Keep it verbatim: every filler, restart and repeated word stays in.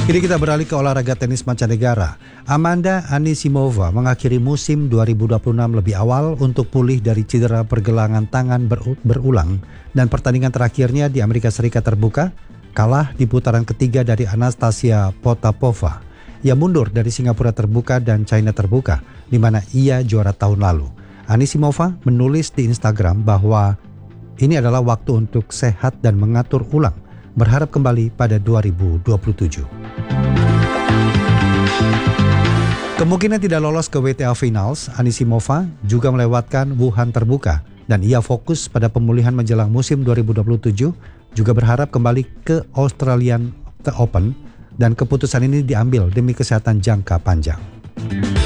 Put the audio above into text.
Kini kita beralih ke olahraga tenis mancanegara. Amanda Anisimova mengakhiri musim dua ribu dua puluh enam lebih awal untuk pulih dari cedera pergelangan tangan ber- berulang dan pertandingan terakhirnya di Amerika Serikat terbuka kalah di putaran ketiga dari Anastasia Potapova yang mundur dari Singapura terbuka dan China terbuka di mana ia juara tahun lalu. Anisimova menulis di Instagram bahwa ini adalah waktu untuk sehat dan mengatur ulang, berharap kembali pada dua ribu dua puluh tujuh. Kemungkinan tidak lolos ke W T A Finals, Anisimova juga melewatkan Wuhan terbuka dan ia fokus pada pemulihan menjelang musim dua ribu dua puluh tujuh, juga berharap kembali ke Australian Open dan keputusan ini diambil demi kesehatan jangka panjang.